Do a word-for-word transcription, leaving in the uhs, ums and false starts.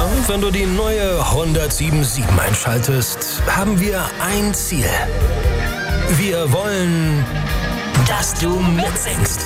Immer, wenn du die neue Honda sieben sieben einschaltest, haben wir ein Ziel. Wir wollen, dass du mitsingst.